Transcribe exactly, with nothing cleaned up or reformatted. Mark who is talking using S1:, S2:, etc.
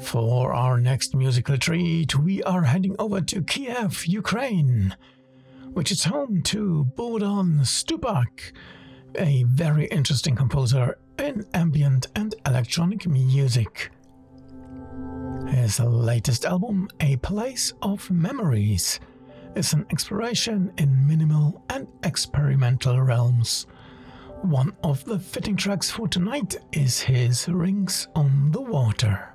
S1: For our next musical treat, we are heading over to Kiev, Ukraine, which is home to Bogdan Stupak, a very interesting composer in ambient and electronic music. His latest album, A Place of Memories, is an exploration in minimal and experimental realms. One of the fitting tracks for tonight is his Rings on the Water.